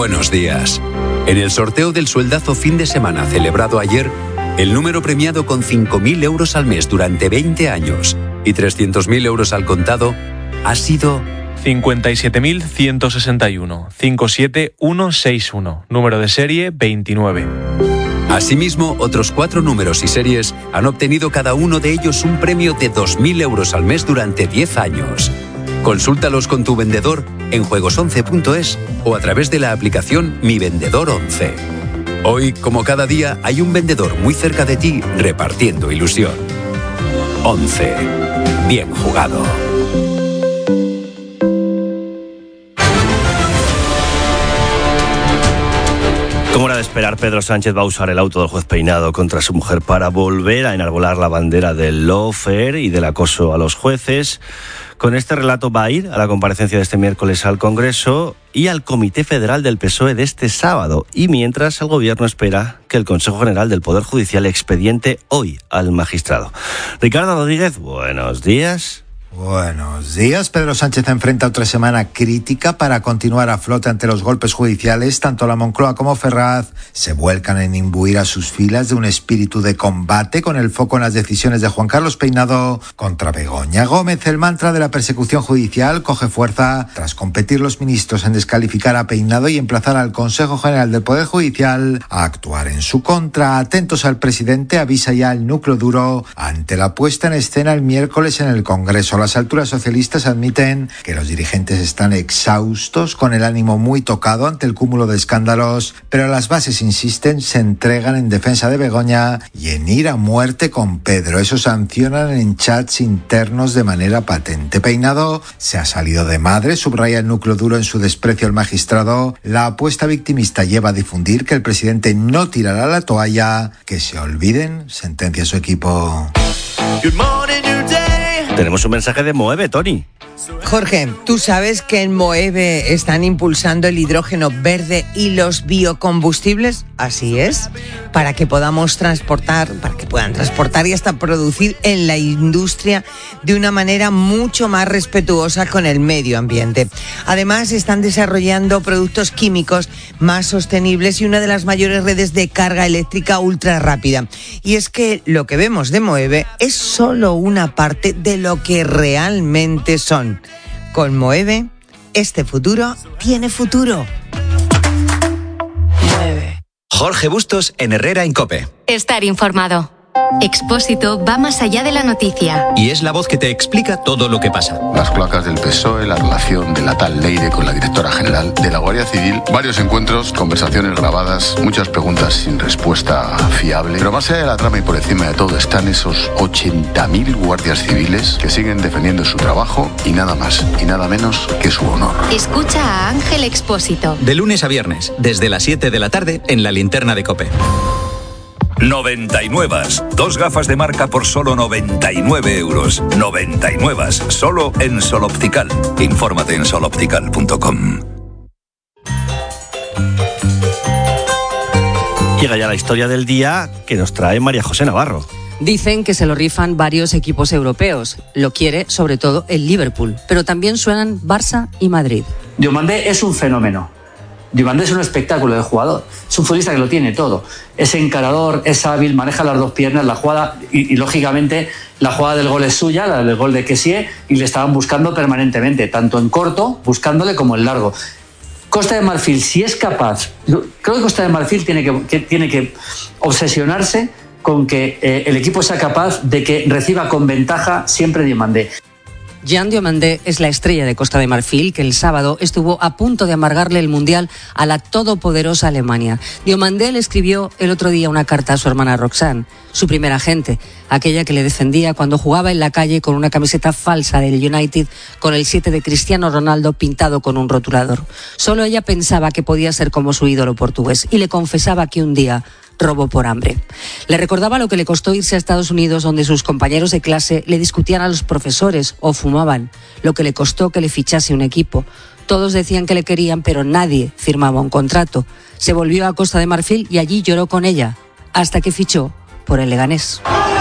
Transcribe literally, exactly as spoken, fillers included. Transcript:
Buenos días. En el sorteo del sueldazo fin de semana celebrado ayer, el número premiado con cinco mil euros al mes durante veinte años y trescientos mil euros al contado ha sido cincuenta y siete mil ciento sesenta y uno, cinco siete uno seis uno, número de serie veintinueve. Asimismo, otros cuatro números y series han obtenido cada uno de ellos un premio de dos mil euros al mes durante diez años. Consúltalos con tu vendedor en juegos once punto es o a través de la aplicación Mi Vendedor once. Hoy, como cada día, hay un vendedor muy cerca de ti repartiendo ilusión. once. Bien jugado. Como era de esperar, Pedro Sánchez va a usar el auto del juez Peinado contra su mujer para volver a enarbolar la bandera del lawfare y del acoso a los jueces. Con este relato va a ir a la comparecencia de este miércoles al Congreso y al Comité Federal del P S O E de este sábado. Y mientras, el Gobierno espera que el Consejo General del Poder Judicial expediente hoy al magistrado. Ricardo Rodríguez, buenos días. Buenos días. Pedro Sánchez enfrenta otra semana crítica para continuar a flote ante los golpes judiciales. Tanto la Moncloa como Ferraz se vuelcan en imbuir a sus filas de un espíritu de combate con el foco en las decisiones de Juan Carlos Peinado contra Begoña Gómez. El mantra de la persecución judicial coge fuerza tras competir los ministros en descalificar a Peinado y emplazar al Consejo General del Poder Judicial a actuar en su contra. Atentos al presidente, avisa ya el núcleo duro ante la puesta en escena el miércoles en el Congreso. Las alturas socialistas admiten que los dirigentes están exhaustos, con el ánimo muy tocado ante el cúmulo de escándalos, pero las bases insisten, se entregan en defensa de Begoña y en ir a muerte con Pedro. Eso sancionan en chats internos de manera patente. Peinado se ha salido de madre, subraya el núcleo duro en su desprecio al magistrado. La apuesta victimista lleva a difundir que el presidente no tirará la toalla, que se olviden, sentencia su equipo. Good morning, new day. Tenemos un mensaje de Moeve, Tony. Jorge, ¿tú sabes que en Moeve están impulsando el hidrógeno verde y los biocombustibles? Así es, para que podamos transportar, para que puedan transportar y hasta producir en la industria de una manera mucho más respetuosa con el medio ambiente. Además, están desarrollando productos químicos más sostenibles y una de las mayores redes de carga eléctrica ultra rápida. Y es que lo que vemos de Moeve es solo una parte de lo que realmente son. Con Moeve, este futuro tiene futuro. Mueve. Jorge Bustos en Herrera en COPE. Estar informado. Expósito va más allá de la noticia. Y es la voz que te explica todo lo que pasa. Las cloacas del P S O E, la relación de la tal Leire con la directora general de la Guardia Civil, varios encuentros, conversaciones grabadas, muchas preguntas sin respuesta fiable. Pero más allá de la trama y por encima de todo están esos ochenta mil guardias civiles que siguen defendiendo su trabajo y nada más y nada menos que su honor. Escucha a Ángel Expósito. De lunes a viernes, desde las siete de la tarde en la linterna de COPE. noventa y nueve. Dos gafas de marca por solo noventa y nueve euros. noventa y nueve. Solo en Sol Optical. Infórmate en sol optical punto com. Llega ya la historia del día que nos trae María José Navarro. Dicen que se lo rifan varios equipos europeos. Lo quiere sobre todo el Liverpool, pero también suenan Barça y Madrid. Diomandé es un fenómeno. Diomandé es un espectáculo de jugador. Es un futbolista que lo tiene todo. Es encarador, es hábil, maneja las dos piernas, la jugada y, y lógicamente la jugada del gol es suya, la del gol de Kessie, y le estaban buscando permanentemente, tanto en corto, buscándole, como en largo. Costa de Marfil, si es capaz, creo que Costa de Marfil tiene que, que, tiene que obsesionarse con que eh, el equipo sea capaz de que reciba con ventaja siempre Diomandé. Jean Diomandé es la estrella de Costa de Marfil que el sábado estuvo a punto de amargarle el Mundial a la todopoderosa Alemania. Diomandé le escribió el otro día una carta a su hermana Roxane, su primera agente, aquella que le defendía cuando jugaba en la calle con una camiseta falsa del United con el siete de Cristiano Ronaldo pintado con un rotulador. Solo ella pensaba que podía ser como su ídolo portugués y le confesaba que un día robó por hambre. Le recordaba lo que le costó irse a Estados Unidos, donde sus compañeros de clase le discutían a los profesores o fumaban, lo que le costó que le fichase un equipo. Todos decían que le querían, pero nadie firmaba un contrato. Se volvió a Costa de Marfil y allí lloró con ella, hasta que fichó por el Leganés.